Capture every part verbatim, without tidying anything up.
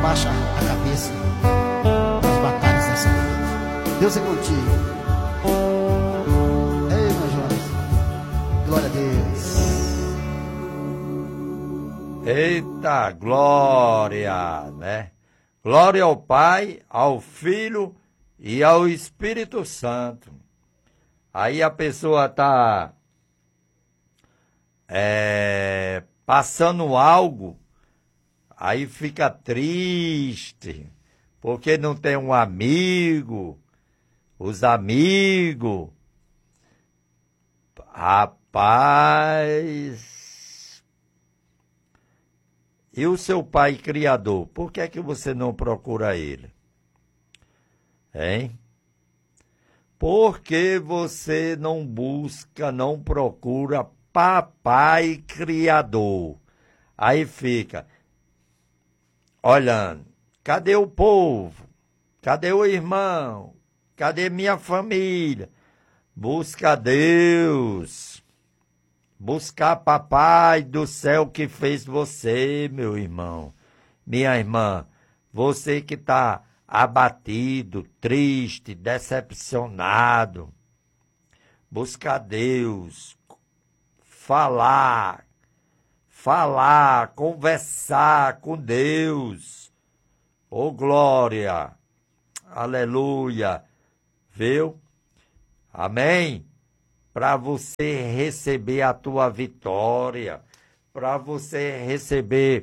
abaixa a cabeça nas batalhas dessa vida. Deus é contigo. Ei, meu Jonas. Glória a Deus. Eita, glória, né? Glória ao Pai, ao Filho e ao Espírito Santo. Aí a pessoa está é, passando algo, aí fica triste, porque não tem um amigo, os amigos. Rapaz, e o seu pai criador, por que é que você não procura ele? Hein? Por que você não busca, não procura papai criador? Aí fica olhando, cadê o povo? Cadê o irmão? Cadê minha família? Busca Deus. Buscar papai do céu que fez você, meu irmão. Minha irmã, você que está abatido, triste, decepcionado. Buscar Deus. Falar. Falar, conversar com Deus. Ô glória. Aleluia. Viu? Amém? Para você receber a tua vitória, para você receber,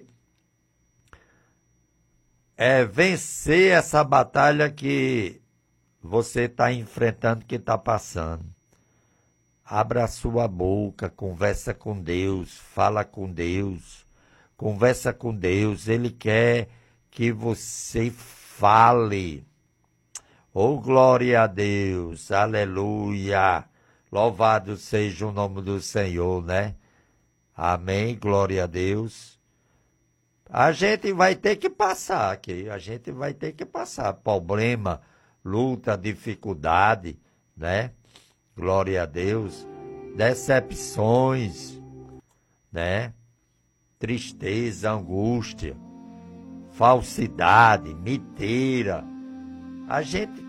é, vencer essa batalha que você está enfrentando, que está passando. Abra a sua boca, conversa com Deus, fala com Deus, conversa com Deus. Ele quer que você fale. Oh, glória a Deus, aleluia. Louvado seja o nome do Senhor, né? Amém, glória a Deus. A gente vai ter que passar aqui, a gente vai ter que passar problema, luta, dificuldade, né? Glória a Deus. Decepções, né? Tristeza, angústia, falsidade, mentira. A gente,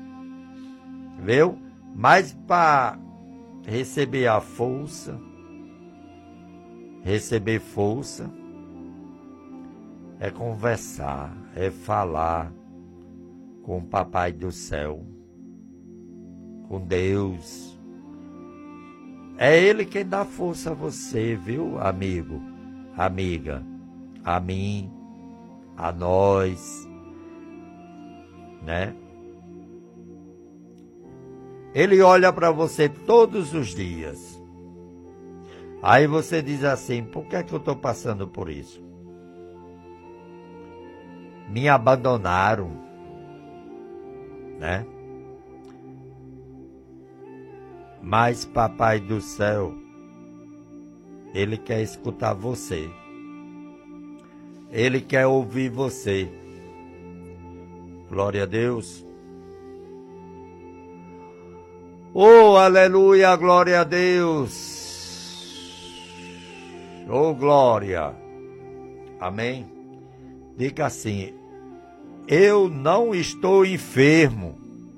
viu? Mas para receber a força, receber força, é conversar, é falar com o Papai do Céu, com Deus. É Ele quem dá força a você, viu, amigo, amiga, a mim, a nós, né? Ele olha para você todos os dias. Aí você diz assim, por que é que eu estou passando por isso? Me abandonaram, né? Mas Papai do Céu, Ele quer escutar você. Ele quer ouvir você. Glória a Deus. Oh, aleluia, glória a Deus. Oh, glória. Amém. Diga assim, eu não estou enfermo.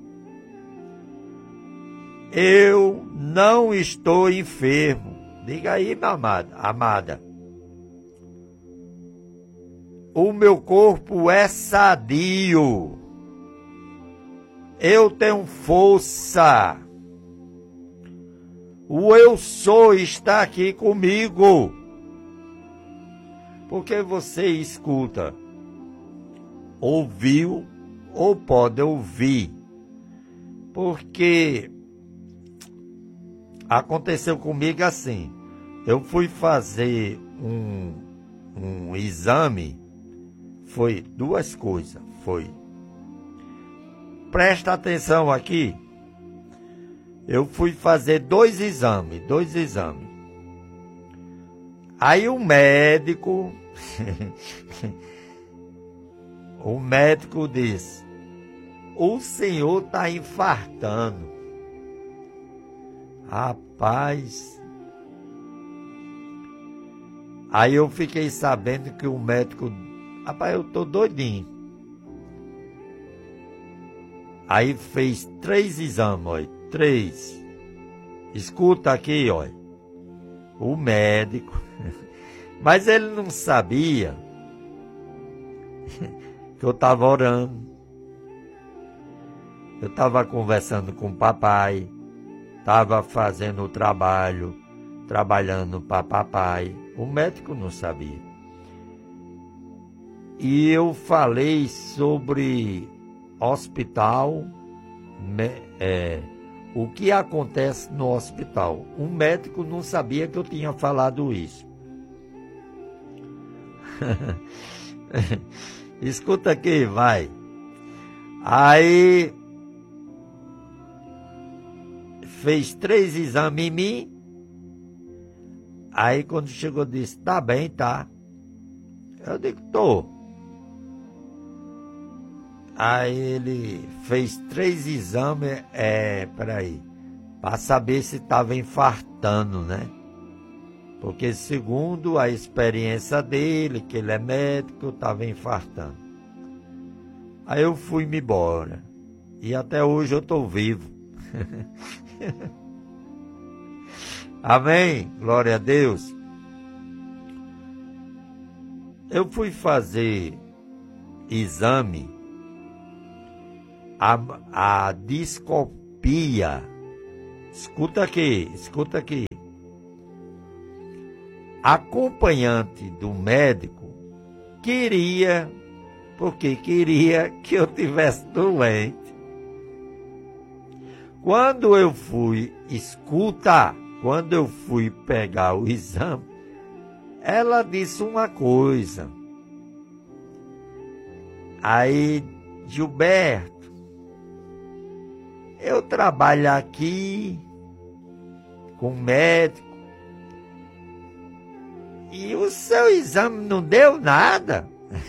Eu não estou enfermo. Diga aí, minha amada, amada. O meu corpo é sadio. Eu tenho força. O eu sou está aqui comigo. Porque você escuta, ouviu ou pode ouvir. Porque aconteceu comigo assim. Eu fui fazer um, um exame. Foi duas coisas. Foi. Presta atenção aqui. Eu fui fazer dois exames, dois exames. Aí o médico, o médico disse, o senhor está infartando. Rapaz. Aí eu fiquei sabendo que o médico, rapaz, eu tô doidinho. Aí fez três exames, olha, três. Escuta aqui, olha, o médico, mas ele não sabia que eu estava orando, eu estava conversando com o papai, estava fazendo o trabalho, trabalhando para papai, o médico não sabia. E eu falei sobre hospital, é, o que acontece no hospital. O médico não sabia que eu tinha falado isso. Escuta aqui, vai. Aí fez três exames em mim. Aí quando chegou disse, tá bem, tá. Eu digo, tô. Aí ele fez três exames, é, peraí, para saber se estava infartando, né? Porque segundo a experiência dele, que ele é médico, estava infartando. Aí eu fui-me embora. E até hoje eu estou vivo. Amém? Glória a Deus. Eu fui fazer exame, a, a discopia. Escuta aqui, escuta aqui. Acompanhante do médico queria, porque queria que eu tivesse doente. Quando eu fui escutar, quando eu fui pegar o exame, ela disse uma coisa. Aí, Gilberto, eu trabalho aqui com médico, e o seu exame não deu nada.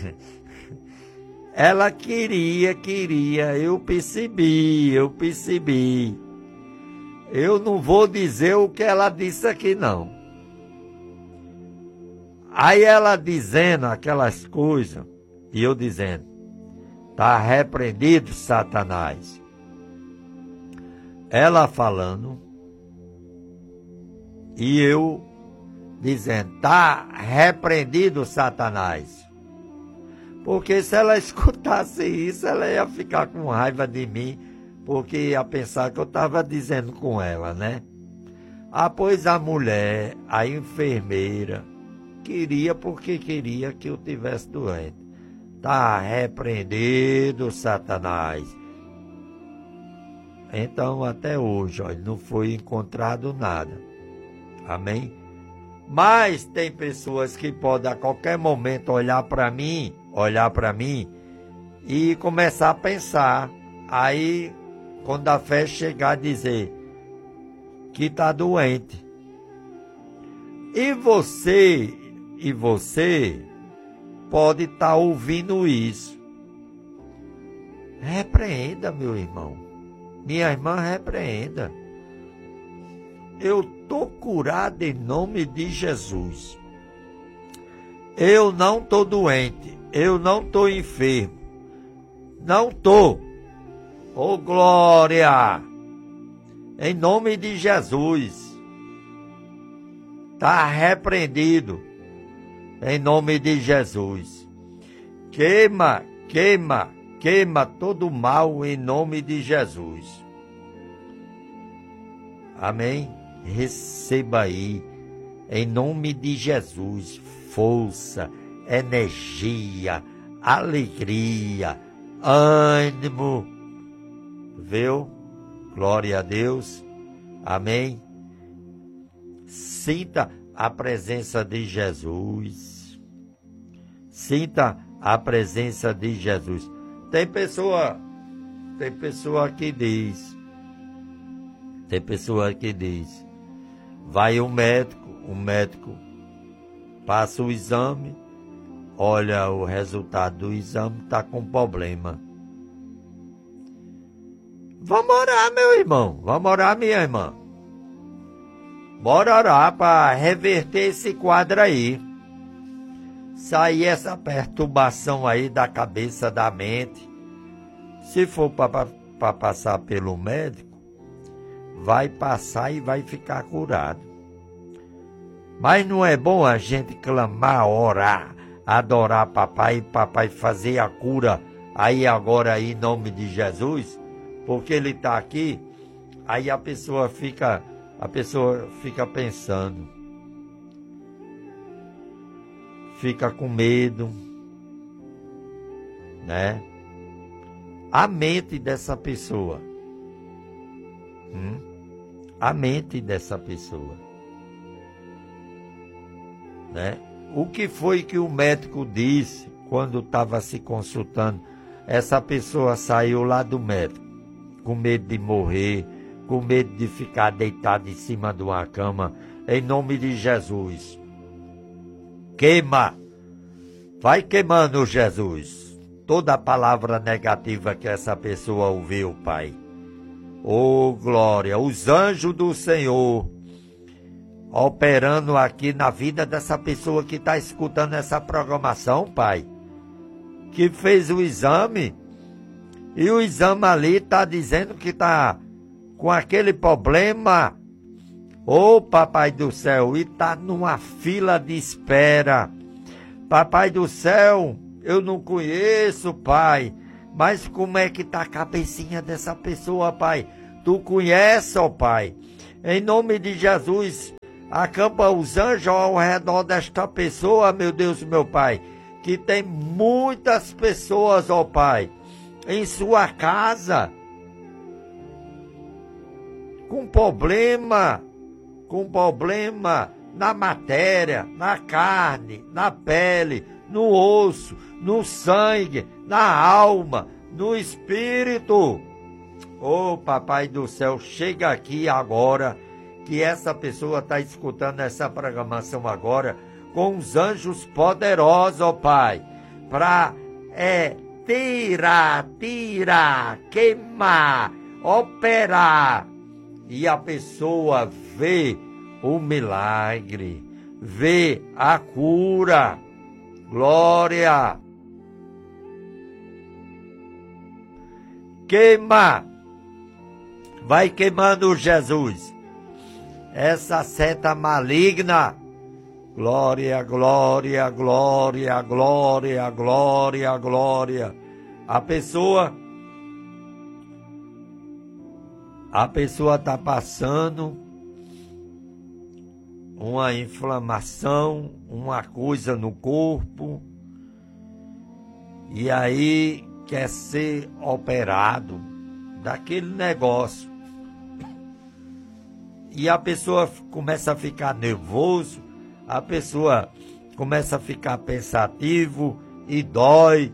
Ela queria, queria, eu percebi, eu percebi. Eu não vou dizer o que ela disse aqui, não. Aí ela dizendo aquelas coisas, e eu dizendo, tá repreendido, Satanás. Ela falando, e eu dizendo, tá repreendido, Satanás. Porque se ela escutasse isso, ela ia ficar com raiva de mim, porque ia pensar que eu estava dizendo com ela, né? Ah, pois a mulher, a enfermeira, queria porque queria que eu tivesse doente. Tá repreendido, Satanás. Então, até hoje, olha, não foi encontrado nada. Amém? Mas tem pessoas que podem a qualquer momento olhar para mim, olhar para mim e começar a pensar. Aí, quando a fé chegar a dizer que está doente. E você, e você pode estar tá ouvindo isso. Repreenda, meu irmão. Minha irmã, repreenda. Eu estou curado em nome de Jesus. Eu não estou doente. Eu não estou enfermo. Não estou. Oh, glória! Em nome de Jesus. Está repreendido. Em nome de Jesus. Queima, queima, queima todo mal em nome de Jesus. Amém? Receba aí, em nome de Jesus, força, energia, alegria, ânimo. Viu? Glória a Deus. Amém? Sinta a presença de Jesus. Sinta a presença de Jesus. Tem pessoa, tem pessoa que diz, tem pessoa que diz, vai um médico, um médico passa o exame, olha o resultado do exame, está com problema. Vamos orar, meu irmão, vamos orar, minha irmã. Bora orar para reverter esse quadro aí. Sair essa perturbação aí da cabeça, da mente. Se for para para passar pelo médico, vai passar e vai ficar curado. Mas não é bom a gente clamar, orar, adorar papai, papai fazer a cura aí agora em nome de Jesus, porque ele está aqui. Aí a pessoa fica, a pessoa fica pensando, fica com medo, né? A mente dessa pessoa, hum? a mente dessa pessoa, né? O que foi que o médico disse quando estava se consultando? Essa pessoa saiu lá do médico com medo de morrer, com medo de ficar deitado em cima de uma cama. Em nome de Jesus, queima, vai queimando, Jesus, toda a palavra negativa que essa pessoa ouviu, Pai. Oh, glória, os anjos do Senhor operando aqui na vida dessa pessoa que está escutando essa programação, Pai, que fez o exame, e o exame ali está dizendo que está com aquele problema, ô Papai do céu, e está numa fila de espera. Papai do céu, eu não conheço, Pai, mas como é que está a cabecinha dessa pessoa, Pai? Tu conhece, ó Pai. Em nome de Jesus, acampa os anjos ao redor desta pessoa, meu Deus, meu Pai, que tem muitas pessoas, ó Pai, em sua casa, com problema, com problema na matéria, na carne, na pele, no osso, no sangue, na alma, no espírito. Oh, Papai do céu, chega aqui agora, que essa pessoa está escutando essa programação agora, com os anjos poderosos, ó Pai, para é, tirar, tirar, queimar, operar, e a pessoa vê o milagre, vê a cura. Glória! Queima! Vai queimando, Jesus, essa seta maligna. Glória, glória, glória, glória, glória, glória. A pessoa, a pessoa está passando uma inflamação, uma coisa no corpo, e aí quer ser operado daquele negócio. E a pessoa começa a ficar nervoso, a pessoa começa a ficar pensativo e dói,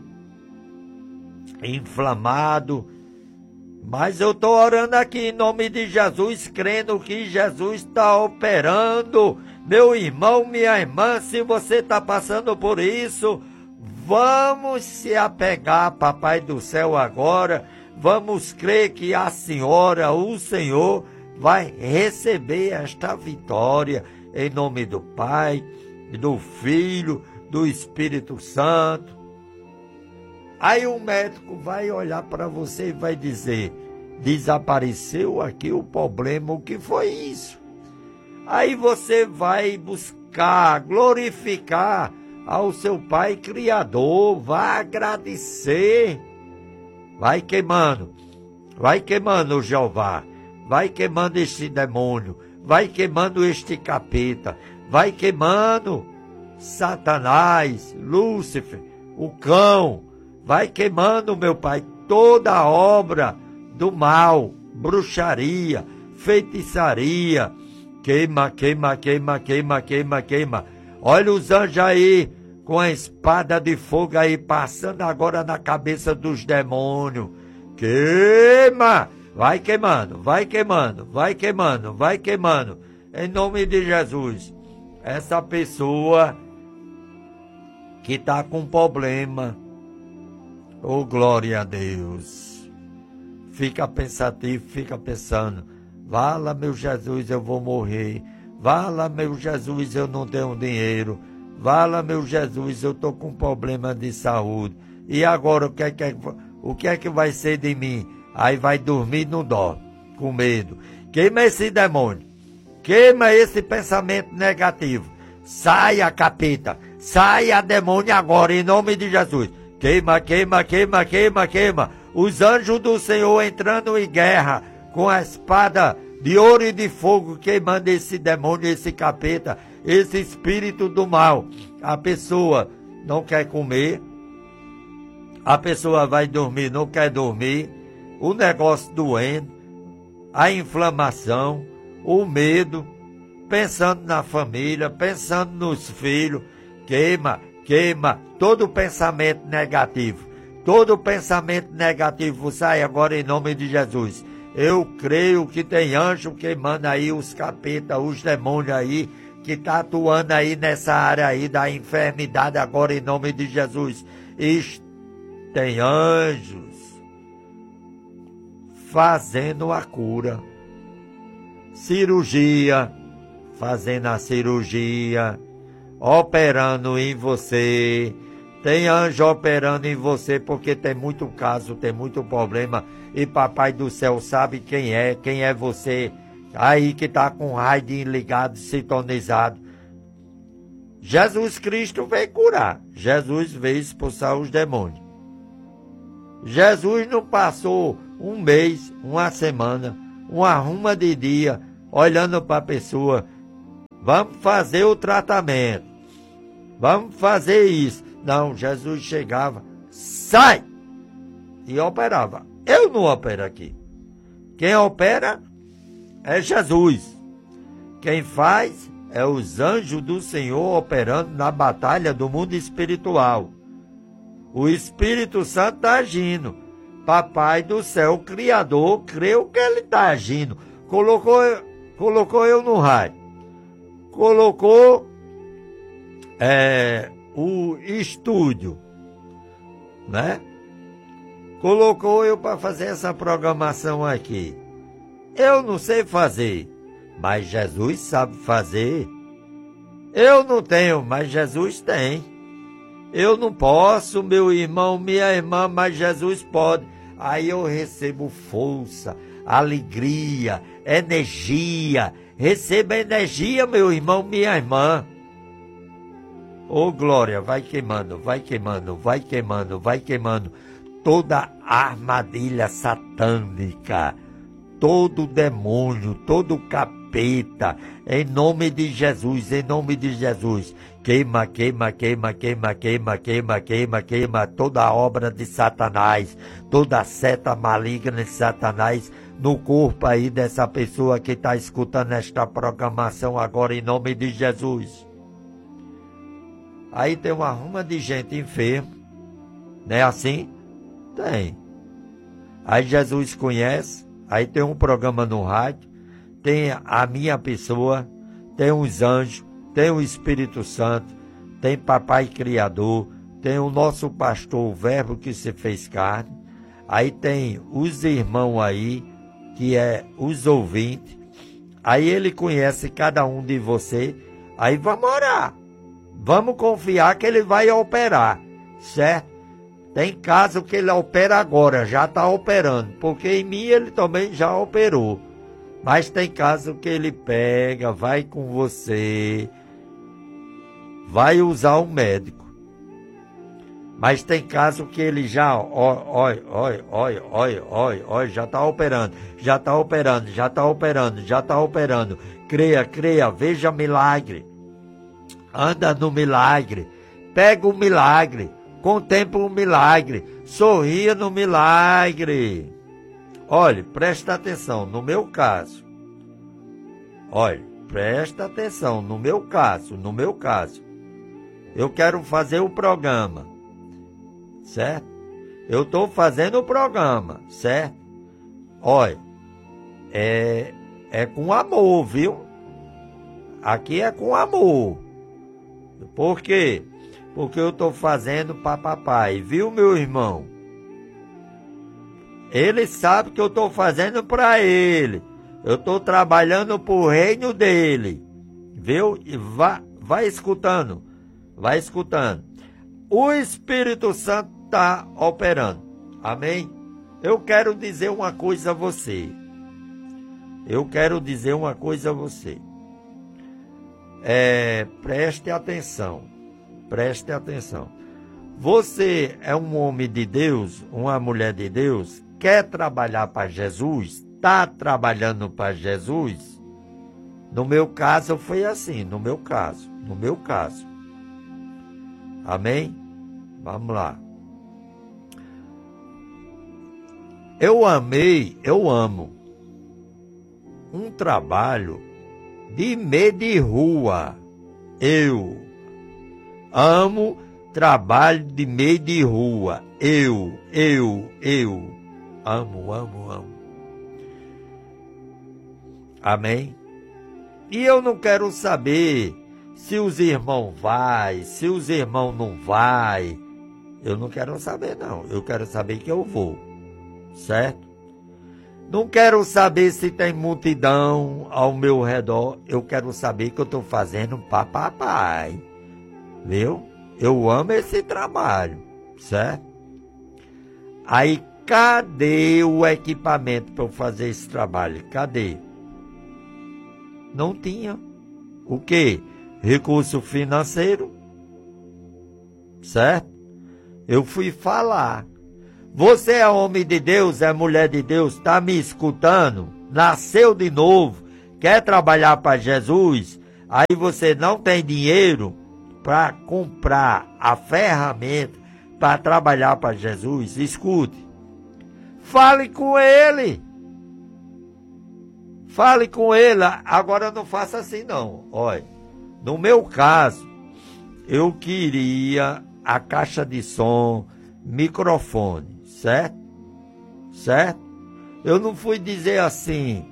inflamado. Mas eu estou orando aqui em nome de Jesus, crendo que Jesus está operando. Meu irmão, minha irmã, se você está passando por isso, vamos se apegar, Papai do céu, agora. Vamos crer que a senhora, o Senhor, vai receber esta vitória em nome do Pai, do Filho, do Espírito Santo. Aí o médico vai olhar para você e vai dizer: desapareceu aqui o problema, o que foi isso? Aí você vai buscar, glorificar ao seu Pai Criador, vai agradecer, vai queimando, vai queimando o Jeová, vai queimando este demônio, vai queimando este capeta, vai queimando Satanás, Lúcifer, o cão, vai queimando, meu Pai, toda a obra do mal, bruxaria, feitiçaria. Queima, queima, queima, queima, queima, queima. Olha os anjos aí, com a espada de fogo aí, passando agora na cabeça dos demônios. Queima! Vai queimando, vai queimando, vai queimando, vai queimando. Em nome de Jesus. Essa pessoa que está com problema, oh, glória a Deus, fica pensativo, fica pensando: vala, meu Jesus, eu vou morrer. Vala, meu Jesus, eu não tenho dinheiro. Vala, meu Jesus, eu estou com problema de saúde. E agora, o que é que, o que é que vai ser de mim? Aí vai dormir no dó, com medo. Queima esse demônio. Queima esse pensamento negativo. Saia, capeta. Saia, demônio, agora, em nome de Jesus. Queima, queima, queima, queima, queima. Os anjos do Senhor entrando em guerra com a espada de ouro e de fogo, queimando esse demônio, esse capeta, esse espírito do mal. A pessoa não quer comer. A pessoa vai dormir, não quer dormir. O negócio doendo. A inflamação. O medo. Pensando na família, pensando nos filhos. Queima, queima todo pensamento negativo. Todo pensamento negativo sai agora em nome de Jesus. Eu creio que tem anjo queimando aí os capetas, os demônios aí, que está atuando aí nessa área aí da enfermidade agora em nome de Jesus. E tem anjos fazendo a cura. Cirurgia, fazendo a cirurgia, operando em você. Tem anjo operando em você porque tem muito caso, tem muito problema. E Papai do Céu sabe quem é, quem é você. Aí que está com o raio ligado, sintonizado. Jesus Cristo veio curar. Jesus veio expulsar os demônios. Jesus não passou um mês, uma semana, uma ruma de dia, olhando para a pessoa. Vamos fazer o tratamento. Vamos fazer isso. Não, Jesus chegava, sai! E operava. Eu não opero aqui. Quem opera é Jesus. Quem faz é os anjos do Senhor operando na batalha do mundo espiritual. O Espírito Santo está agindo. Papai do Céu, Criador, creu que ele está agindo. Colocou, colocou eu no raio. Colocou é, o estúdio, né? Colocou eu para fazer essa programação aqui. Eu não sei fazer, mas Jesus sabe fazer. Eu não tenho, mas Jesus tem. Eu não posso, meu irmão, minha irmã, mas Jesus pode. Aí eu recebo força, alegria, energia. Receba energia, meu irmão, minha irmã. Ô glória, vai queimando, vai queimando, vai queimando, vai queimando. Toda armadilha satânica, todo demônio, todo capeta, em nome de Jesus, em nome de Jesus. Queima, queima, queima, queima, queima, queima, queima, queima toda a obra de Satanás, toda a seta maligna de Satanás no corpo aí dessa pessoa que está escutando esta programação agora em nome de Jesus. Aí tem uma ruma de gente enferma, não é assim? Tem. Aí Jesus conhece, aí tem um programa no rádio, tem a minha pessoa, tem os anjos, tem o Espírito Santo, tem Papai Criador, tem o nosso pastor, o Verbo que se fez carne, aí tem os irmãos aí, que é os ouvintes, aí ele conhece cada um de você, aí vamos orar, vamos confiar que ele vai operar, certo? Tem caso que ele opera agora, já está operando, porque em mim ele também já operou. Mas tem caso que ele pega, vai com você, vai usar um médico. Mas tem caso que ele já, olha, olha, olha, olha, olha, olha, já está operando, já está operando, já está operando, já está operando. Creia, creia, veja milagre. Anda no milagre, pega o milagre. Contempla o milagre, sorria no milagre. Olhe, presta atenção, no meu caso. Olhe, presta atenção, no meu caso, no meu caso. Eu quero fazer o programa, certo? Eu estou fazendo o programa, certo? Olha, é, é com amor, viu? Aqui é com amor. Por quê? Porque eu estou fazendo para papai, viu, meu irmão? Ele sabe que eu estou fazendo para ele. Eu estou trabalhando para o reino dele, viu? E vai, vai escutando, vai escutando. O Espírito Santo está operando, amém? Eu quero dizer uma coisa a você. Eu quero dizer uma coisa a você. É, preste atenção. Preste atenção. Você é um homem de Deus, uma mulher de Deus, quer trabalhar para Jesus, está trabalhando para Jesus? No meu caso foi assim, no meu caso, no meu caso. Amém? Vamos lá. Eu amei, eu amo um trabalho de meio de rua. Eu amo trabalho de meio de rua. Eu, eu, eu amo, amo, amo. Amém? E eu não quero saber se os irmãos vai, se os irmãos não vai. Eu não quero saber, não. Eu quero saber que eu vou. Certo? Não quero saber se tem multidão ao meu redor. Eu quero saber que eu estou fazendo para papai. Viu? Eu amo esse trabalho. Certo? Aí, cadê o equipamento para eu fazer esse trabalho? Cadê? Não tinha. O quê? Recurso financeiro. Certo? Eu fui falar. Você é homem de Deus, é mulher de Deus, está me escutando, nasceu de novo, quer trabalhar para Jesus, aí você não tem dinheiro para comprar a ferramenta para trabalhar para Jesus. Escute, fale com ele, fale com ele. Agora não faça assim não. Olha, no meu caso, eu queria a caixa de som, microfone. Certo? Certo? Eu não fui dizer assim,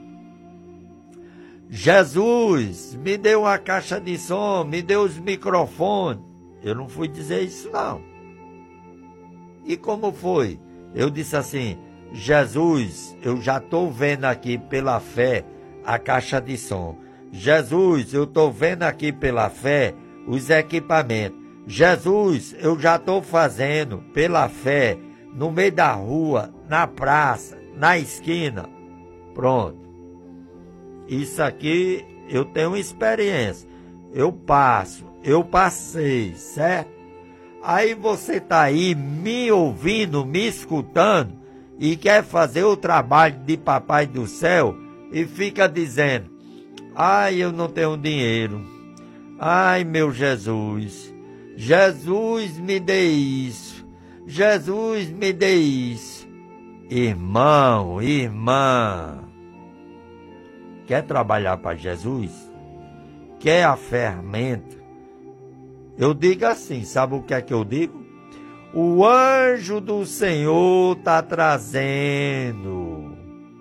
Jesus, me deu uma caixa de som, me deu os microfones. Eu não fui dizer isso, não. E como foi? Eu disse assim, Jesus, eu já estou vendo aqui pela fé a caixa de som. Jesus, eu estou vendo aqui pela fé os equipamentos. Jesus, eu já estou fazendo pela fé no meio da rua, na praça, na esquina. Pronto. Isso aqui eu tenho experiência. Eu passo, eu passei, certo? Aí você está aí me ouvindo, me escutando e quer fazer o trabalho de papai do céu e fica dizendo, ai, eu não tenho dinheiro. Ai, meu Jesus, Jesus me dê isso. Jesus me dê isso. Irmão, irmã, quer trabalhar para Jesus? Quer a ferramenta? Eu digo assim, sabe o que é que eu digo? O anjo do Senhor está trazendo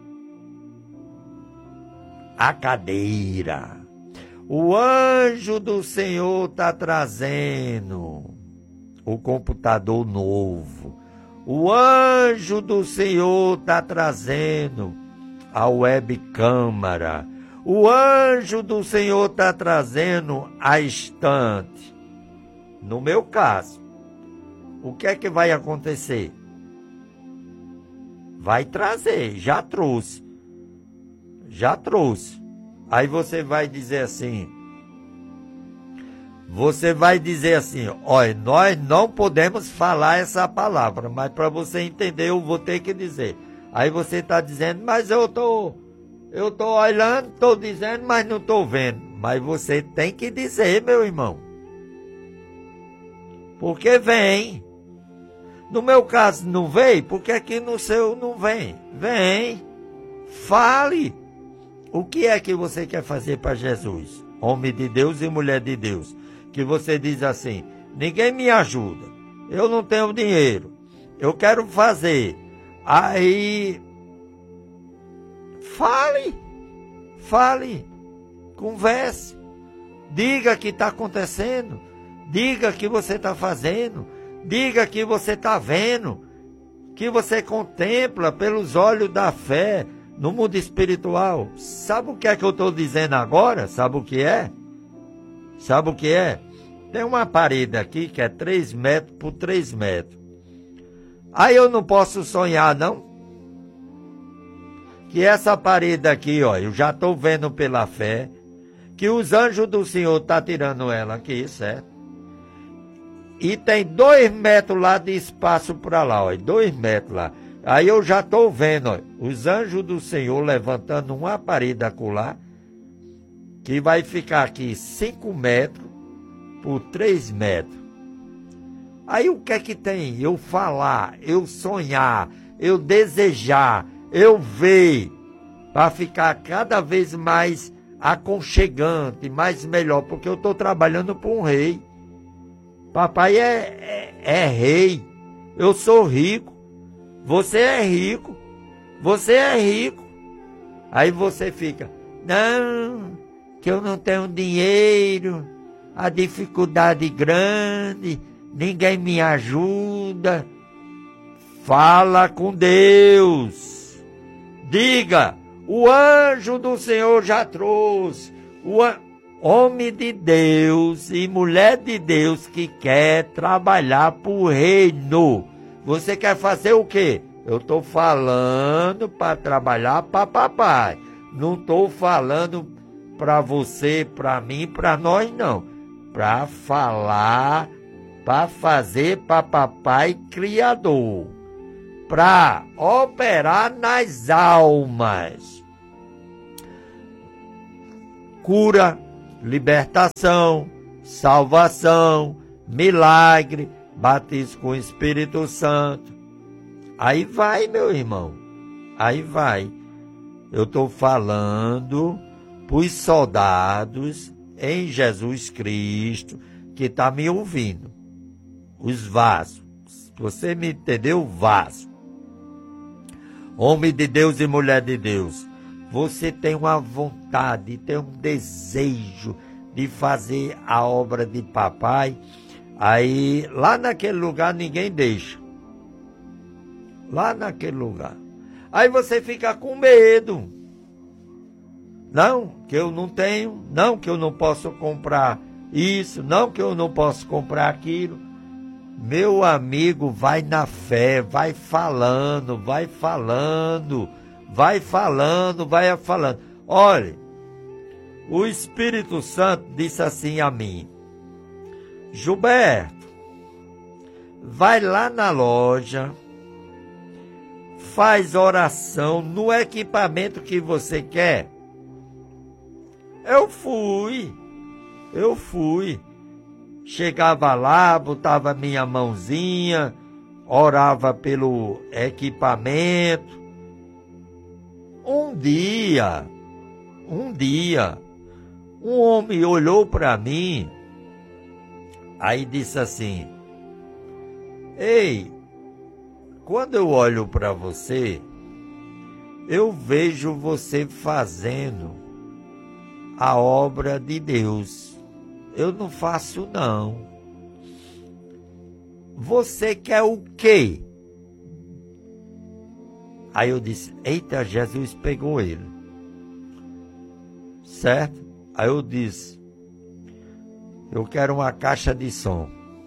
a cadeira. O anjo do Senhor está trazendo o computador novo. O anjo do Senhor está trazendo a webcâmera. O anjo do Senhor está trazendo a estante. No meu caso, o que é que vai acontecer? Vai trazer, já trouxe. Já trouxe. Aí você vai dizer assim, Você vai dizer assim, olha, nós não podemos falar essa palavra, mas para você entender eu vou ter que dizer. Aí você está dizendo, mas eu tô, eu tô olhando, estou dizendo, mas não estou vendo. Mas você tem que dizer, meu irmão. Porque vem. No meu caso não veio, porque aqui no seu não vem. Vem. Fale. O que é que você quer fazer para Jesus? Homem de Deus e mulher de Deus. Que você diz assim, ninguém me ajuda, eu não tenho dinheiro, eu quero fazer. Aí, fale, fale, converse, diga que está acontecendo, diga que você está fazendo, diga que você está vendo, que você contempla pelos olhos da fé no mundo espiritual. Sabe o que é que eu estou dizendo agora? Sabe o que é? Sabe o que é? Tem uma parede aqui que é três metros por três metros. Aí eu não posso sonhar, não? que essa parede aqui, ó, eu já estou vendo pela fé, que os anjos do Senhor estão tá tirando ela aqui, certo? E tem dois metros lá de espaço para lá, ó, dois metros lá. Aí eu já estou vendo, ó, os anjos do Senhor levantando uma parede acolá, que vai ficar aqui cinco metros por três metros. Aí o que é que tem? Eu falar, eu sonhar, eu desejar, eu ver, para ficar cada vez mais aconchegante, mais melhor, porque eu estou trabalhando para um rei. Papai é, é, é rei, eu sou rico, você é rico, você é rico. Aí você fica, não, que eu não tenho dinheiro, a dificuldade grande, ninguém me ajuda. Fala com Deus. Diga, o anjo do Senhor já trouxe. O an... homem de Deus e mulher de Deus que quer trabalhar para o reino. Você quer fazer o quê? Eu estou falando para trabalhar para papai. Não estou falando para você, para mim, para nós não. Para falar, para fazer para papai criador. Para operar nas almas. Cura, libertação, salvação, milagre, batismo com o Espírito Santo. Aí vai, meu irmão. Aí vai. Eu estou falando para os soldados em Jesus Cristo que está me ouvindo. Os vasos. Você me entendeu? Vaso. Homem de Deus e mulher de Deus, você tem uma vontade, tem um desejo de fazer a obra de papai, aí lá naquele lugar ninguém deixa. Lá naquele lugar. Aí você fica com medo. Não, que eu não tenho, não, que eu não posso comprar isso, não, que eu não posso comprar aquilo. Meu amigo, vai na fé, vai falando, vai falando, vai falando, vai falando. Olha, o Espírito Santo disse assim a mim: Gilberto, vai lá na loja, faz oração no equipamento que você quer. Eu fui, eu fui. Chegava lá, botava minha mãozinha, orava pelo equipamento. Um dia, um dia, um homem olhou para mim, aí disse assim: ei, quando eu olho para você, eu vejo você fazendo a obra de Deus. Eu não faço, não. Você quer o quê? Aí eu disse: eita, Jesus pegou ele. Certo? Aí eu disse: eu quero uma caixa de som.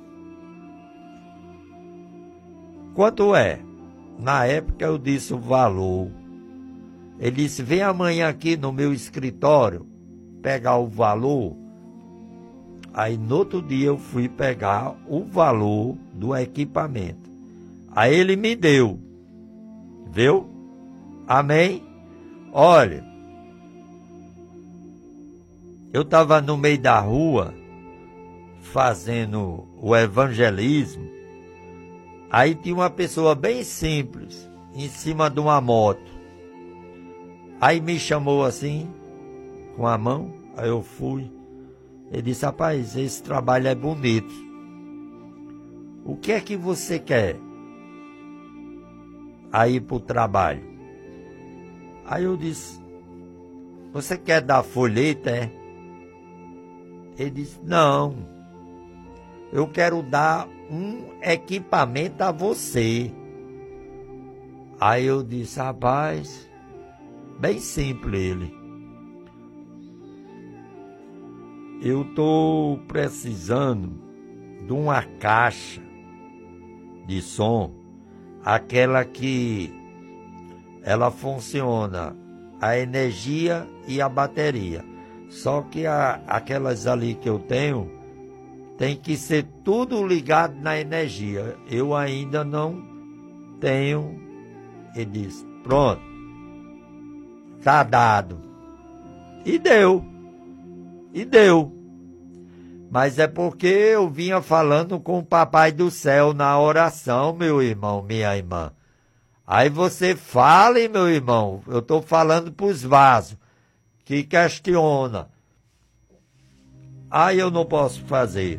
Quanto é? Na época eu disse o valor. Ele disse: vem amanhã aqui no meu escritório pegar o valor. Aí no outro dia eu fui pegar o valor do equipamento. Aí ele me deu. Viu? Amém? Olha, eu estava no meio da rua fazendo o evangelismo. Aí tinha uma pessoa bem simples em cima de uma moto. Aí me chamou assim, com a mão. Aí eu fui. Ele disse: rapaz, esse trabalho é bonito. O que é que você quer? Aí para o trabalho. Aí eu disse: você quer dar folheta, é? Ele disse: não, eu quero dar um equipamento a você. Aí eu disse: rapaz, bem simples ele. Eu estou precisando de uma caixa de som, aquela que ela funciona a energia e a bateria. Só que a, aquelas ali que eu tenho, tem que ser tudo ligado na energia. Eu ainda não tenho. Ele disse, pronto, tá dado. E deu. E deu. Mas é porque eu vinha falando com o Papai do Céu na oração, meu irmão, minha irmã. Aí você fale, meu irmão, eu estou falando para os vasos, que questiona. Aí eu não posso fazer.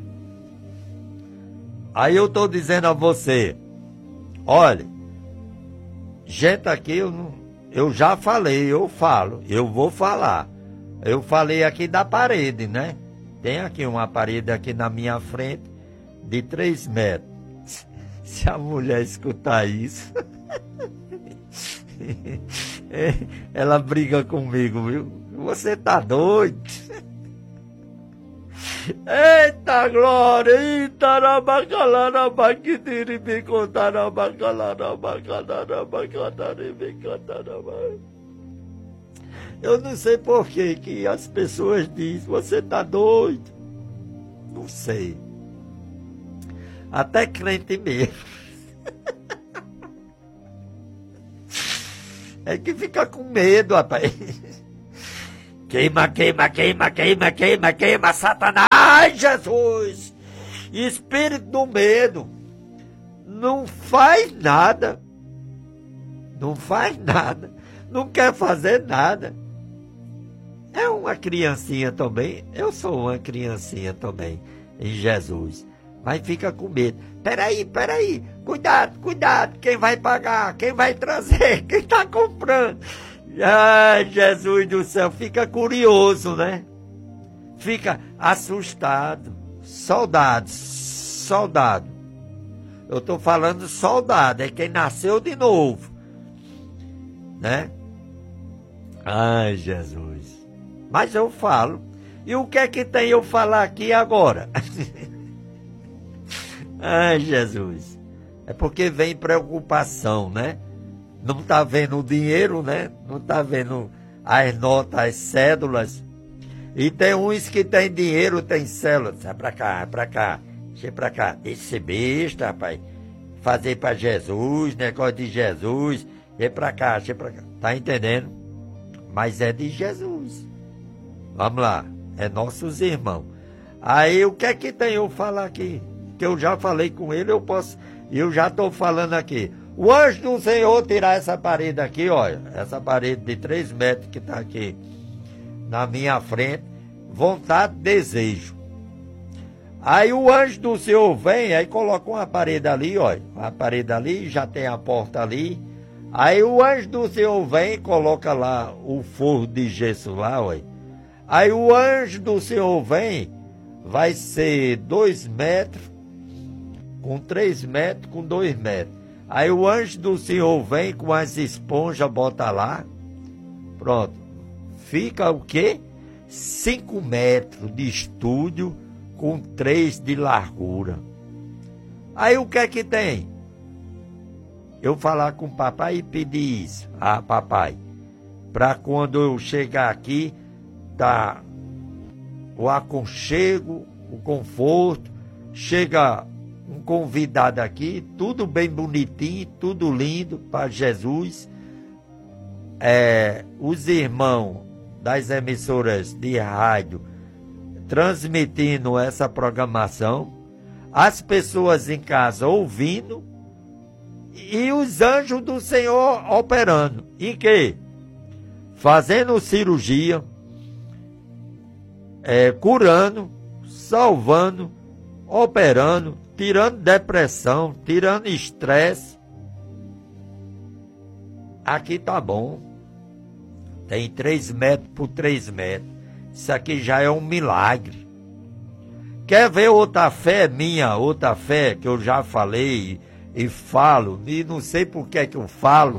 Aí eu estou dizendo a você, olha, gente aqui, eu, não, eu já falei, eu falo, eu vou falar. Eu falei aqui da parede, né? Tem aqui uma parede aqui na minha frente de três metros. Se a mulher escutar isso, ela briga comigo, viu? Você tá doido? Eita glória! Eita Eu não sei por que que as pessoas dizem, você tá doido? Não sei. Até crente mesmo. É que fica com medo, rapaz. Queima, queima, queima, queima, queima, queima, Satanás, Jesus! Espírito do medo. Não faz nada. Não faz nada. Não quer fazer nada. É uma criancinha também. Eu sou uma criancinha também em Jesus. Mas fica com medo. Peraí, peraí. Cuidado, cuidado. Quem vai pagar? Quem vai trazer? Quem está comprando? Ai, Jesus do céu. Fica curioso, né? Fica assustado. Soldado, soldado. Eu estou falando soldado. É quem nasceu de novo. Né? Ai, Jesus. Mas eu falo. E o que é que tem eu falar aqui agora? Ai, Jesus. É porque vem preocupação, né? Não está vendo o dinheiro, né? Não está vendo as notas, as cédulas. E tem uns que tem dinheiro, tem cédula. Sai pra cá, vai pra cá. Deixa pra cá. Deixa de ser besta, rapaz. Fazer pra Jesus, negócio de Jesus. Deixa pra cá, deixa pra cá. Tá entendendo? Mas é de Jesus. Vamos lá. É nossos irmãos. Aí o que é que tem eu falar aqui? Que eu já falei com ele, eu posso... Eu já estou falando aqui. O anjo do Senhor tirar essa parede aqui, olha. Essa parede de três metros que está aqui na minha frente. Vontade, desejo. Aí o anjo do Senhor vem, aí coloca uma parede ali, olha. Uma parede ali, já tem a porta ali. Aí o anjo do Senhor vem e coloca lá o forro de gesso lá, olha. Aí o anjo do Senhor vem, vai ser dois metros, com três metros, com dois metros. Aí o anjo do Senhor vem com as esponjas, bota lá. Pronto. Fica o quê? Cinco metros de estúdio com três de largura. Aí o que é que tem? Eu falar com o papai e pedir isso. Ah, papai, para quando eu chegar aqui, tá o aconchego, o conforto, chega um convidado aqui, tudo bem bonitinho, tudo lindo para Jesus. É, os irmãos das emissoras de rádio transmitindo essa programação, as pessoas em casa ouvindo e os anjos do Senhor operando. Em quê? Fazendo cirurgia, é, curando, salvando, operando, tirando depressão, tirando estresse. Aqui tá bom. Tem três metros por três metros. Isso aqui já é um milagre. Quer ver outra fé minha, outra fé que eu já falei e, e falo, e não sei por que é que eu falo.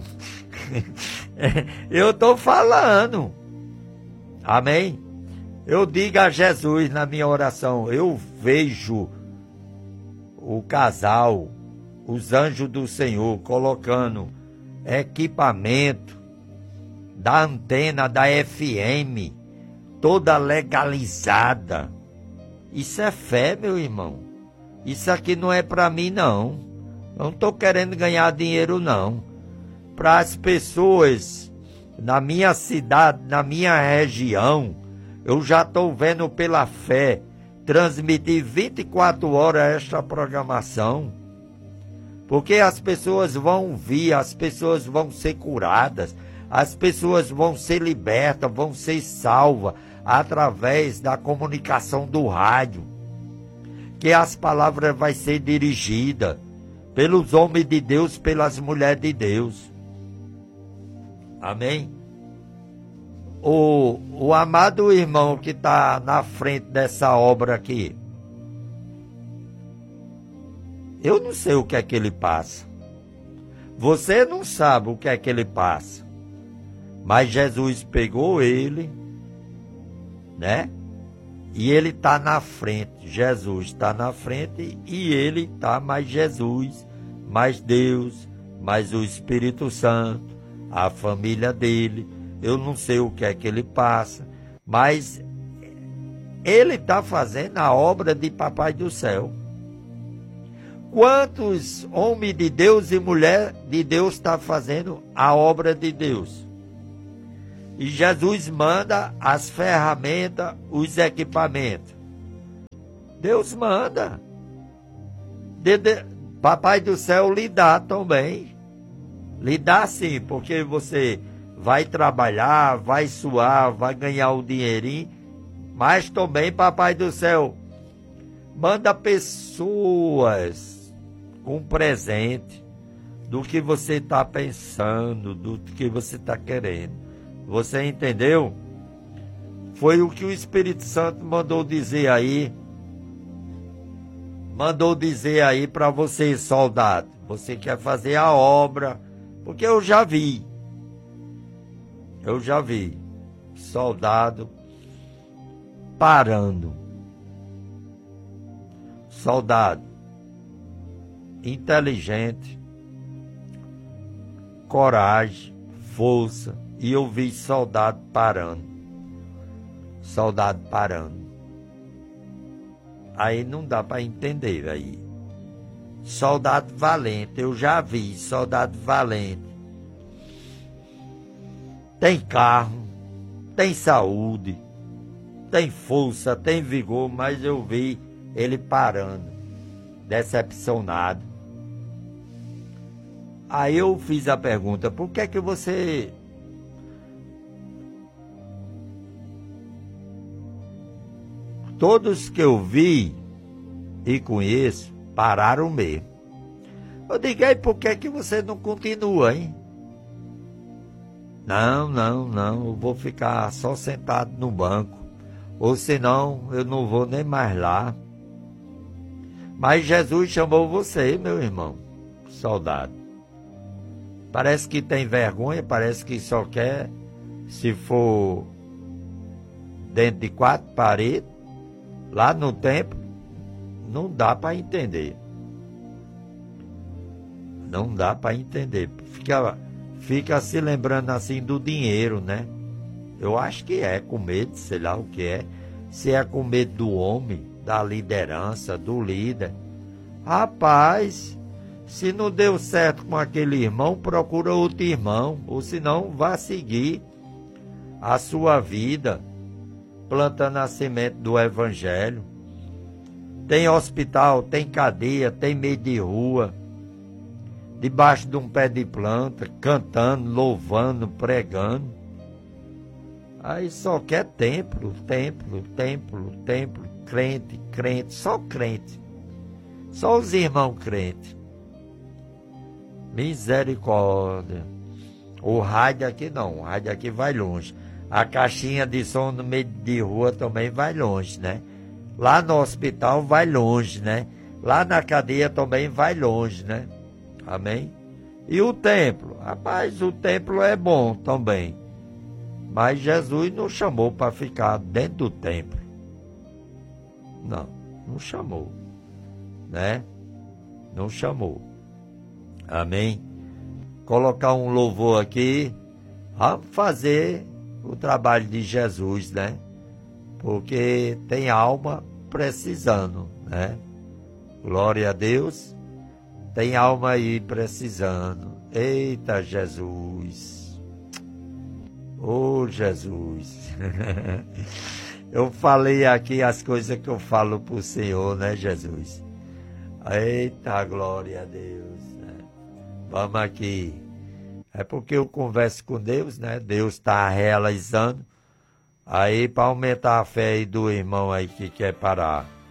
Eu estou falando. Amém? Eu digo a Jesus na minha oração, eu vejo o casal, os anjos do Senhor, colocando equipamento da antena da F M, toda legalizada. Isso é fé, meu irmão. Isso aqui não é para mim, não. Não estou querendo ganhar dinheiro, não. Para as pessoas na minha cidade, na minha região, eu já estou vendo pela fé transmitir vinte e quatro horas esta programação. Porque as pessoas vão vir, as pessoas vão ser curadas, as pessoas vão ser libertas, vão ser salvas através da comunicação do rádio. Que as palavras vão ser dirigidas pelos homens de Deus, pelas mulheres de Deus. Amém? O, o amado irmão que está na frente dessa obra aqui, eu não sei o que é que ele passa. Você não sabe o que é que ele passa. Mas Jesus pegou ele, né? E ele está na frente. Jesus está na frente e ele está, mais Jesus, mais Deus, mais o Espírito Santo, a família dele. Eu não sei o que é que ele passa, mas ele está fazendo a obra de Papai do Céu. Quantos homens de Deus e mulher de Deus estão fazendo a obra de Deus? E Jesus manda as ferramentas, os equipamentos. Deus manda. De, de, Papai do Céu lhe dá também. Lhe dá sim, porque você vai trabalhar, vai suar, vai ganhar o dinheirinho, mas também Papai do Céu manda pessoas com presente do que você está pensando, do que você está querendo. Você entendeu? Foi o que o Espírito Santo mandou dizer aí. Mandou dizer aí para você, soldado. Você quer fazer a obra, porque eu já vi. Eu já vi soldado parando. Soldado inteligente, coragem, força. E eu vi soldado parando. Soldado parando. Aí não dá para entender aí. Soldado valente, eu já vi soldado valente. Tem carro, tem saúde, tem força, tem vigor, mas eu vi ele parando, decepcionado. Aí eu fiz a pergunta, por que é que você... Todos que eu vi e conheço pararam mesmo. Eu digo, aí por que, que você não continua, hein? Não, não, não, eu vou ficar só sentado no banco. Ou senão eu não vou nem mais lá. Mas Jesus chamou você, meu irmão, soldado. Parece que tem vergonha, parece que só quer, se for dentro de quatro paredes, lá no templo, não dá para entender. Não dá para entender. Fica, fica se lembrando assim do dinheiro, né? Eu acho que é com medo, sei lá o que é. Se é com medo do homem, da liderança, do líder. Rapaz, se não deu certo com aquele irmão, procura outro irmão. Ou senão, vá seguir a sua vida plantando a semente do Evangelho. Tem hospital, tem cadeia, tem meio de rua, debaixo de um pé de planta, cantando, louvando, pregando. Aí só quer templo, templo, templo, templo, crente, crente, só crente. Só os irmãos crentes. Misericórdia. O rádio aqui não, o rádio aqui vai longe. A caixinha de som no meio de rua também vai longe, né? Lá no hospital vai longe, né? Lá na cadeia também vai longe, né? Amém? E o templo? Rapaz, o templo é bom também. Mas Jesus não chamou para ficar dentro do templo. Não, não chamou. Né? Não chamou. Amém? colocar um louvor aqui. Vamos fazer o trabalho de Jesus, né? Porque tem alma precisando, né? Glória a Deus. Tem alma aí precisando. Eita, Jesus. Oh, Jesus. Eu falei aqui as coisas que eu falo pro Senhor, né, Jesus? Eita, glória a Deus, né? Vamos aqui. É porque eu converso com Deus, né? Deus está realizando. Aí, para aumentar a fé aí do irmão aí que quer parar.